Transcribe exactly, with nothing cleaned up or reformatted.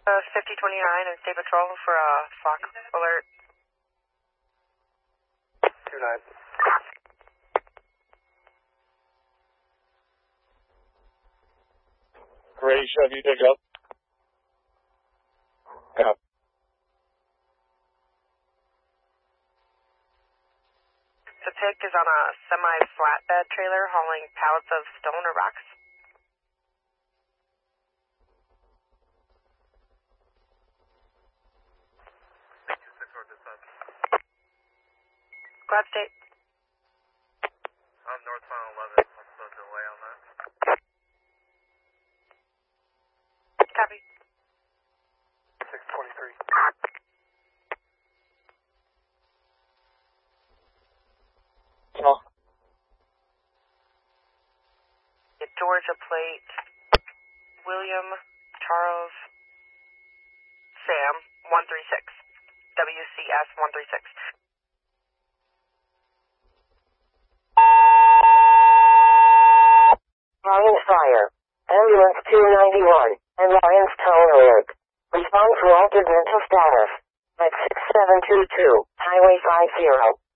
Uh, fifty twenty-nine and State Patrol for a Fox alert. two nine. Ready, Chevy, pick up. Yeah. The pick is on a semi-flatbed trailer hauling pallets of stone or rocks. Glad State. I'm northbound eleven. What's the delay on that? Copy. six twenty-three. Oh. Georgia plate. William Charles Sam one three six. W C S one three six. Lions Fire. Ambulance two ninety-one and Lions Town Alert. Respond for altered mental status. At six seven two two, Highway five zero.